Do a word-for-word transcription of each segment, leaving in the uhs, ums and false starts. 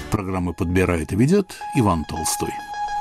Программу подбирает и ведет Иван Толстой.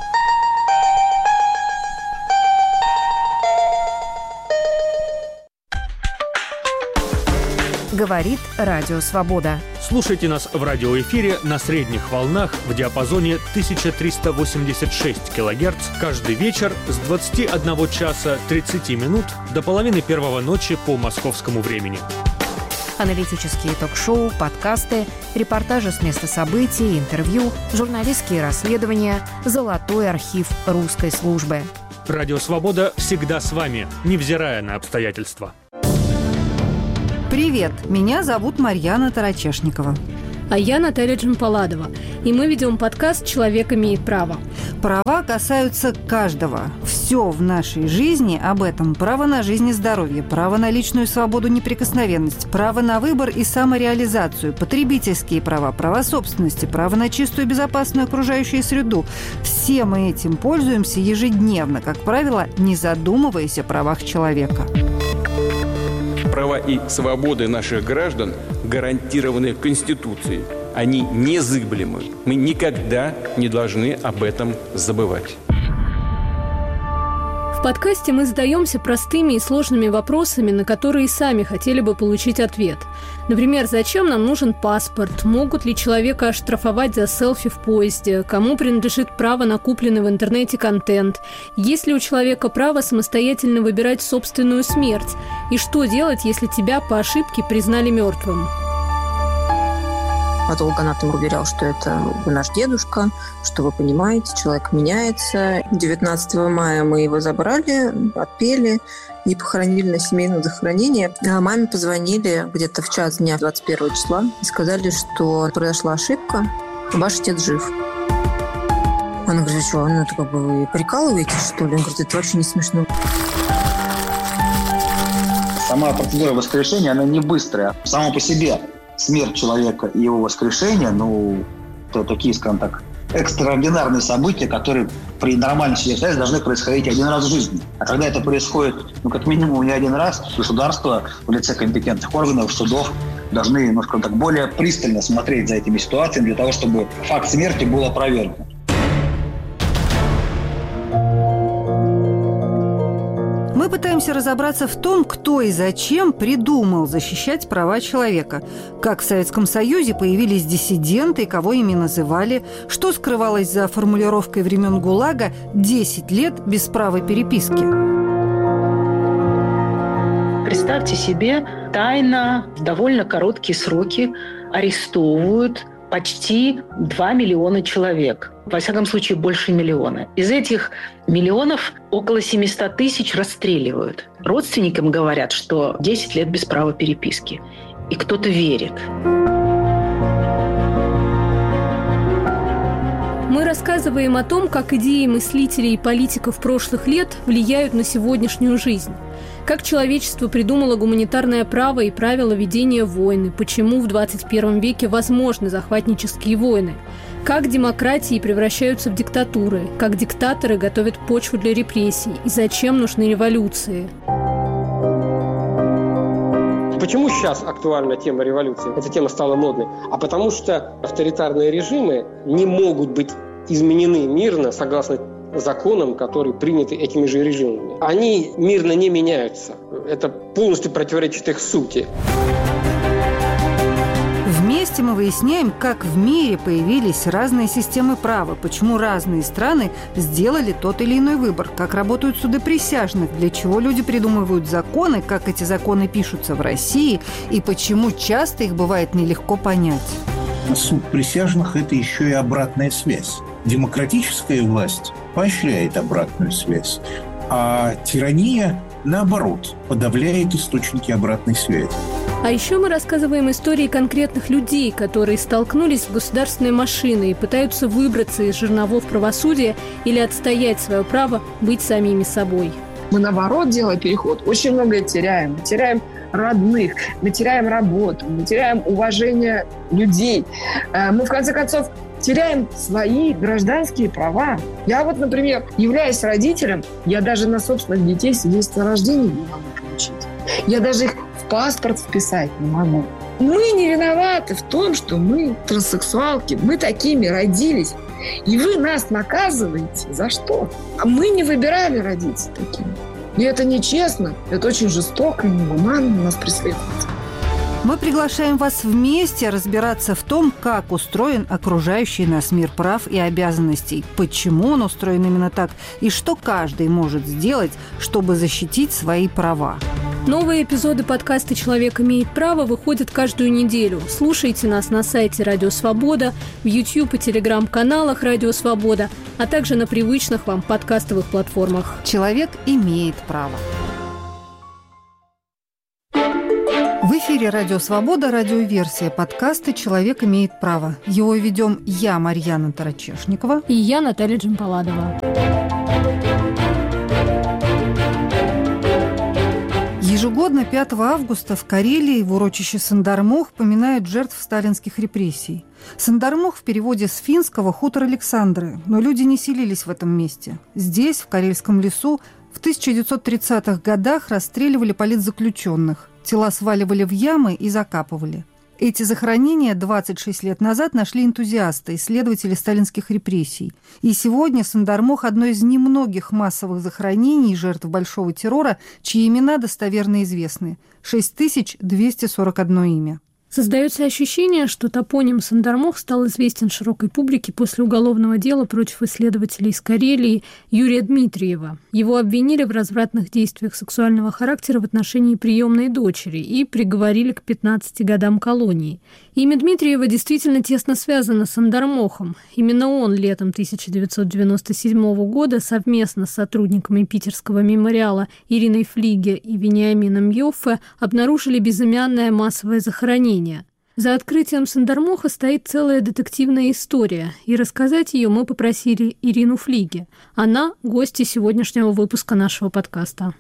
Говорит Радио Свобода. Слушайте нас в радиоэфире на средних волнах в диапазоне тысяча триста восемьдесят шесть килогерц каждый вечер с двадцати одного часа тридцати минут до половины первого ночи по московскому времени. Аналитические ток-шоу, подкасты, репортажи с места событий, интервью, журналистские расследования, золотой архив русской службы. Радио Свобода всегда с вами, невзирая на обстоятельства. Привет, меня зовут Марьяна Тарачешникова. А я Наталья Джампаладова. И мы ведем подкаст «Человек имеет право». Права касаются каждого. Все в нашей жизни об этом. Право на жизнь и здоровье, право на личную свободу, неприкосновенность, право на выбор и самореализацию, потребительские права, права собственности, право на чистую и безопасную окружающую среду. Все мы этим пользуемся ежедневно, как правило, не задумываясь о правах человека. Права и свободы наших граждан гарантированы Конституцией. Они незыблемы. Мы никогда не должны об этом забывать. В подкасте мы задаемся простыми и сложными вопросами, на которые и сами хотели бы получить ответ. Например, зачем нам нужен паспорт? Могут ли человека оштрафовать за селфи в поезде? Кому принадлежит право на купленный в интернете контент? Есть ли у человека право самостоятельно выбирать собственную смерть? И что делать, если тебя по ошибке признали мертвым? Патологоанатом уверял, что это наш дедушка, что вы понимаете, человек меняется. девятнадцатого мая мы его забрали, отпели и похоронили на семейном захоронении. А маме позвонили где-то в час дня двадцать первого числа и сказали, что произошла ошибка, ваш отец жив. Она говорит, что, ну, это как бы вы прикалываетесь, что ли? Он говорит, это вообще не смешно. Сама процедура воскрешения, она не быстрая. Само по себе смерть человека и его воскрешение, ну, это такие, скажем так, экстраординарные события, которые при нормальной ситуации должны происходить один раз в жизни. А когда это происходит, ну, как минимум не один раз, государство в лице компетентных органов, судов должны, ну, скажем так, более пристально смотреть за этими ситуациями для того, чтобы факт смерти был опровергнут. Мы пытаемся разобраться в том, кто и зачем придумал защищать права человека. Как в Советском Союзе появились диссиденты и кого ими называли, что скрывалось за формулировкой времен ГУЛАГа «десять лет без права переписки». Представьте себе, тайно в довольно короткие сроки арестовывают почти два миллиона человек. Во всяком случае, больше миллиона. Из этих миллионов около семьсот тысяч расстреливают. Родственникам говорят, что десять лет без права переписки. И кто-то верит. Мы рассказываем о том, как идеи мыслителей и политиков прошлых лет влияют на сегодняшнюю жизнь. Как человечество придумало гуманитарное право и правила ведения войны, почему в двадцать первом веке возможны захватнические войны, как демократии превращаются в диктатуры, как диктаторы готовят почву для репрессий и зачем нужны революции. Почему сейчас актуальна тема революции? Эта тема стала модной. А потому что авторитарные режимы не могут быть изменены мирно согласно законам, которые приняты этими же режимами. Они мирно не меняются. Это полностью противоречит их сути. Вместе мы выясняем, как в мире появились разные системы права, почему разные страны сделали тот или иной выбор, как работают суды присяжных, для чего люди придумывают законы, как эти законы пишутся в России и почему часто их бывает нелегко понять. Суд присяжных – это еще и обратная связь. Демократическая власть поощряет обратную связь, а тирания, наоборот, подавляет источники обратной связи. А еще мы рассказываем истории конкретных людей, которые столкнулись с государственной машиной и пытаются выбраться из жерновов правосудия или отстоять свое право быть самими собой. Мы, наоборот, делая переход, очень многое теряем. Мы теряем родных, мы теряем работу, мы теряем уважение людей. Мы, в конце концов, теряем свои гражданские права. Я вот, например, являясь родителем, я даже на собственных детей свидетельство о рождении не могу получить. Я даже их в паспорт вписать не могу. Мы не виноваты в том, что мы транссексуалки, мы такими родились. И вы нас наказываете. За что? А мы не выбирали родиться такими. И это нечестно, это очень жестоко и негуманно нас преследует. Мы приглашаем вас вместе разбираться в том, как устроен окружающий нас мир прав и обязанностей, почему он устроен именно так и что каждый может сделать, чтобы защитить свои права. Новые эпизоды подкаста «Человек имеет право» выходят каждую неделю. Слушайте нас на сайте «Радио Свобода», в YouTube и Телеграм-каналах «Радио Свобода», а также на привычных вам подкастовых платформах. «Человек имеет право». В эфире «Радио Свобода», радиоверсия подкаста «Человек имеет право». Его ведем я, Марьяна Тарачешникова. И я, Наталья Джампаладова. Ежегодно пятого августа в Карелии в урочище Сандармох поминают жертв сталинских репрессий. Сандармох в переводе с финского «хутор Александры», но люди не селились в этом месте. Здесь, в Карельском лесу, в тысяча девятьсот тридцатых годах расстреливали политзаключенных. Тела сваливали в ямы и закапывали. Эти захоронения двадцать шесть лет назад нашли энтузиасты, исследователи сталинских репрессий. И сегодня Сандармох – одно из немногих массовых захоронений жертв Большого террора, чьи имена достоверно известны – шесть тысяч двести сорок одно имя. Создается ощущение, что топоним Сандармох стал известен широкой публике после уголовного дела против исследователя из Карелии Юрия Дмитриева. Его обвинили в развратных действиях сексуального характера в отношении приемной дочери и приговорили к пятнадцати годам колонии. Имя Дмитриева действительно тесно связано с Сандармохом. Именно он летом тысяча девятьсот девяносто седьмого года совместно с сотрудниками питерского мемориала Ириной Флиге и Вениамином Йоффе обнаружили безымянное массовое захоронение. За открытием Сандармоха стоит целая детективная история, и рассказать ее мы попросили Ирину Флиге. Она – гостья сегодняшнего выпуска нашего подкаста.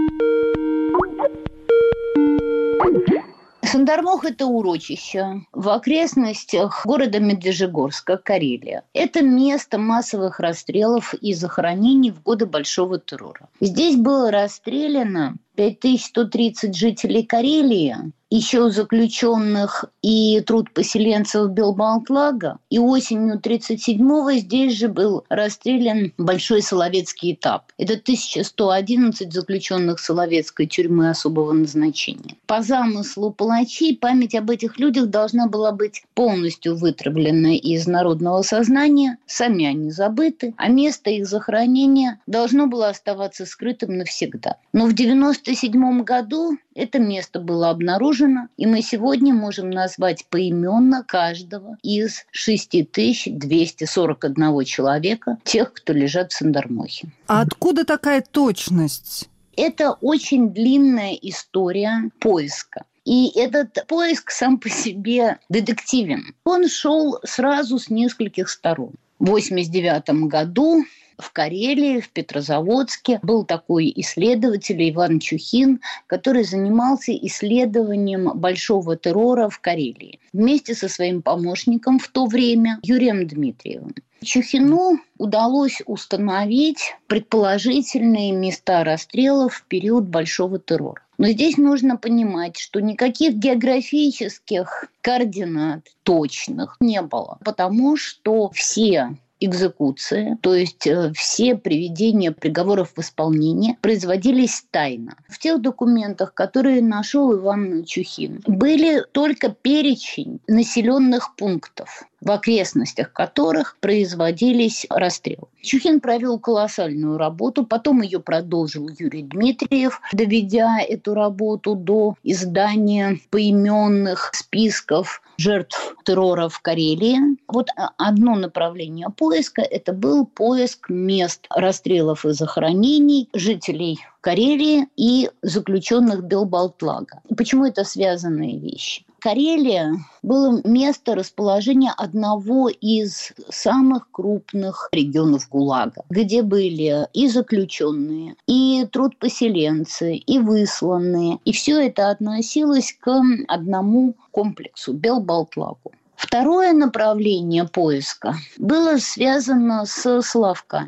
Сандармох – это урочище в окрестностях города Медвежьегорска, Карелия. Это место массовых расстрелов и захоронений в годы Большого террора. Здесь было расстреляно пять тысяч сто тридцать жителей Карелии, еще заключенных и труд поселенцев Белбалтлага. И осенью тридцать седьмого здесь же был расстрелян Большой Соловецкий этап. Это тысяча сто одиннадцать заключенных Соловецкой тюрьмы особого назначения. По замыслу палачей память об этих людях должна была быть полностью вытравлена из народного сознания. Сами они забыты, а место их захоронения должно было оставаться скрытым навсегда. Но в девяносто седьмом году это место было обнаружено, и мы сегодня можем назвать поименно каждого из шесть тысяч двести сорок один человека, тех, кто лежат в Сандармохе. А откуда такая точность? Это очень длинная история поиска. И этот поиск сам по себе детективен. Он шел сразу с нескольких сторон. В восемьдесят девятом году в Карелии, в Петрозаводске, был такой исследователь Иван Чухин, который занимался исследованием большого террора в Карелии вместе со своим помощником в то время Юрием Дмитриевым. Чухину удалось установить предположительные места расстрелов в период Большого террора. Но здесь нужно понимать, что никаких географических координат точных не было, потому что все экзекуции, то есть все приведения приговоров в исполнение, производились тайно. В тех документах, которые нашел Иван Чухин, были только перечень населенных пунктов, в окрестностях которых производились расстрелы. Чухин провел колоссальную работу, потом ее продолжил Юрий Дмитриев, доведя эту работу до издания поименных списков жертв террора в Карелии. Вот одно направление поиска – это был поиск мест расстрелов и захоронений жителей Карелии и заключенных Белбалтлага. Почему это связанные вещи? Карелия было место расположения одного из самых крупных регионов ГУЛАГа, где были и заключенные, и трудпоселенцы, и высланные. И все это относилось к одному комплексу – Белбалтлагу. Второе направление поиска было связано с Соловками.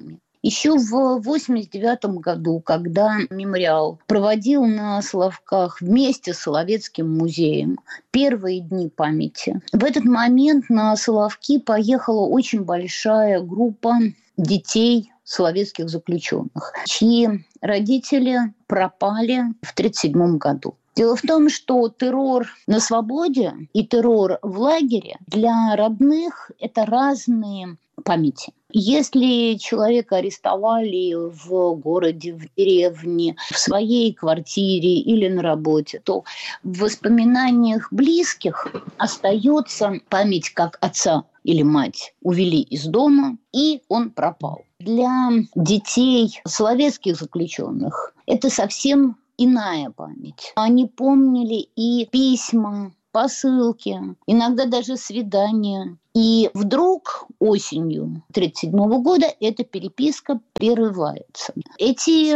Еще в восемьдесят девятом году, когда мемориал проводил на Соловках вместе с Соловецким музеем первые дни памяти, в этот момент на Соловки поехала очень большая группа детей соловецких заключенных, чьи родители пропали в тридцать седьмом году. Дело в том, что террор на свободе и террор в лагере для родных – это разные памяти. Если человека арестовали в городе, в деревне, в своей квартире или на работе, то в воспоминаниях близких остается память, как отца или мать увели из дома, и он пропал. Для детей соловецких заключенных это совсем иная память. Они помнили и письма, посылки, иногда даже свидания. И вдруг осенью тридцать седьмого года эта переписка прерывается. Эти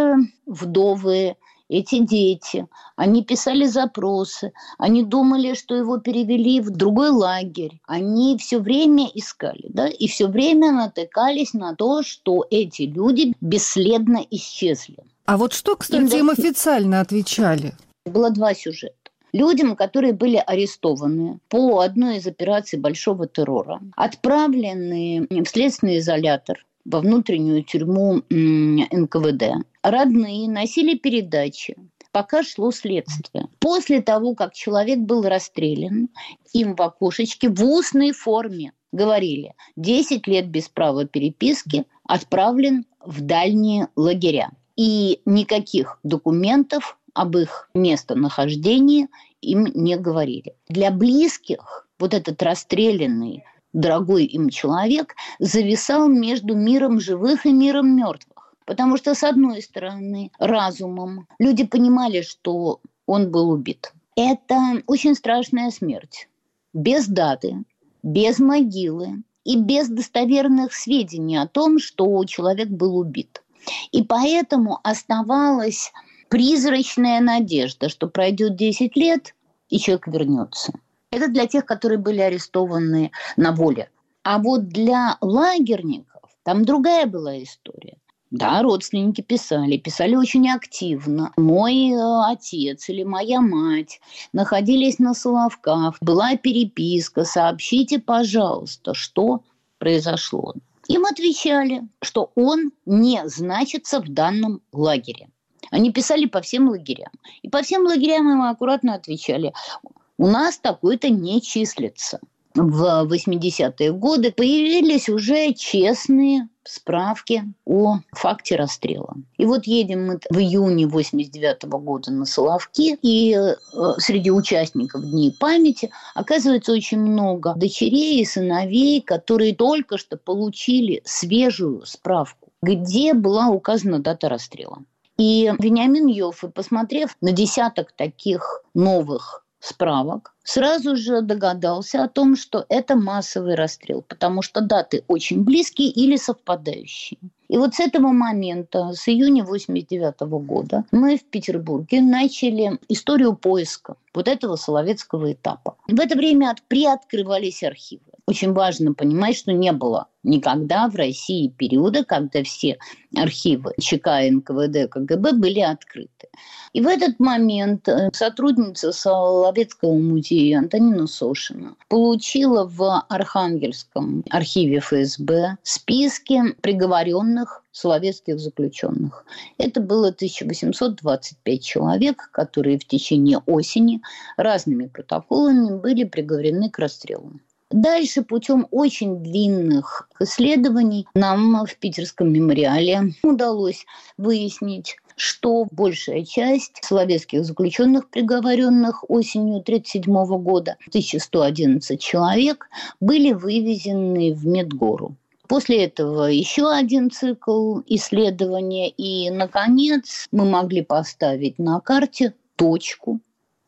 вдовы, эти дети, они писали запросы, они думали, что его перевели в другой лагерь. Они все время искали, да, и все время натыкались на то, что эти люди бесследно исчезли. А вот что, кстати, им, им официально отвечали? Было два сюжета. Людям, которые были арестованы по одной из операций большого террора, отправлены в следственный изолятор, во внутреннюю тюрьму эн ка вэ дэ, родные носили передачи, пока шло следствие. После того, как человек был расстрелян, им в окошечке в устной форме говорили: десять лет без права переписки, отправлен в дальние лагеря. И никаких документов об их местонахождении им не говорили. Для близких вот этот расстрелянный, дорогой им человек зависал между миром живых и миром мертвых. Потому что, с одной стороны, разумом люди понимали, что он был убит. Это очень страшная смерть. Без даты, без могилы и без достоверных сведений о том, что человек был убит. И поэтому оставалась призрачная надежда, что пройдет десять лет, и человек вернется. Это для тех, которые были арестованы на воле. А вот для лагерников там другая была история. Да, родственники писали, писали очень активно. Мой отец или моя мать находились на Соловках, была переписка, сообщите, пожалуйста, что произошло. Им отвечали, что он не значится в данном лагере. Они писали по всем лагерям. И по всем лагерям им аккуратно отвечали: у нас такой-то не числится. В восьмидесятые годы появились уже честные справки о факте расстрела. И вот едем мы в июне восемьдесят девятого года на Соловки, и среди участников Дней памяти оказывается очень много дочерей и сыновей, которые только что получили свежую справку, где была указана дата расстрела. И Вениамин Йоффе, посмотрев на десяток таких новых справок, сразу же догадался о том, что это массовый расстрел, потому что даты очень близкие или совпадающие. И вот с этого момента, с июня восемьдесят девятого года, мы в Петербурге начали историю поиска вот этого соловецкого этапа. В это время приоткрывались архивы. Очень важно понимать, что не было никогда в России периода, когда все архивы ЧК, эн ка вэ дэ, ка гэ бэ были открыты. И в этот момент сотрудница Соловецкого музея Антонина Сошина получила в Архангельском архиве эф эс бэ списки приговоренных соловецких заключенных. Это было тысяча восемьсот двадцать пять человек, которые в течение осени разными протоколами были приговорены к расстрелу. Дальше путем очень длинных исследований нам в Питерском мемориале удалось выяснить, что большая часть соловецких заключенных, приговоренных осенью тысяча девятьсот тридцать седьмого года, тысяча сто одиннадцать человек, были вывезены в Медгору. После этого еще один цикл исследования, и, наконец, мы могли поставить на карте точку,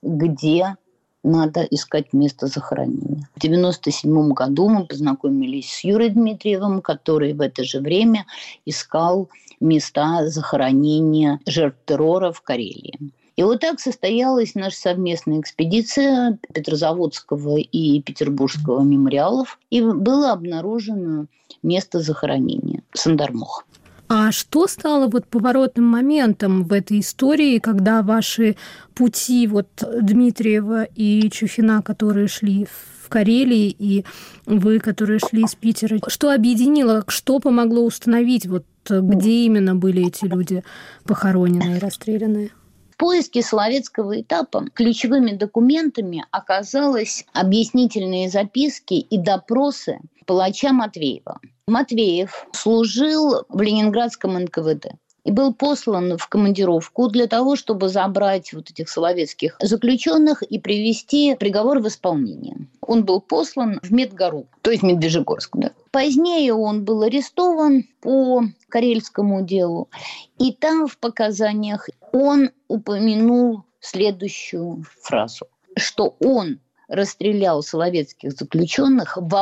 где надо искать место захоронения. В девяносто седьмом году мы познакомились с Юрой Дмитриевым, который в это же время искал места захоронения жертв террора в Карелии. И вот так состоялась наша совместная экспедиция Петрозаводского и Петербургского мемориалов, и было обнаружено место захоронения Сандармох. А что стало вот поворотным моментом в этой истории, когда ваши пути, вот Дмитриева и Чухина, которые шли в Карелии, и вы, которые шли из Питера, что объединило, что помогло установить, вот где именно были эти люди похоронены и расстреляны? В поиске Соловецкого этапа ключевыми документами оказалось объяснительные записки и допросы палача Матвеева. Матвеев служил в Ленинградском эн ка вэ дэ и был послан в командировку для того, чтобы забрать вот этих соловецких заключенных и привести приговор в исполнение. Он был послан в Медгору, то есть Медвежьегорск. Да. Позднее он был арестован по карельскому делу, и там в показаниях он упомянул следующую фразу, что он расстрелял соловецких заключенных во